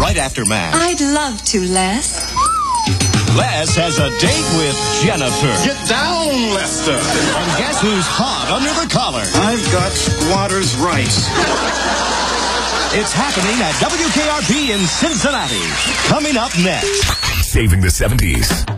right after Mac. I'd love to, Les. Les has a date with Jennifer. Get down, Lester. And guess who's hot under the collar? I've got squatter's rights. It's happening at WKRP in Cincinnati. Coming up next. Saving the 70s.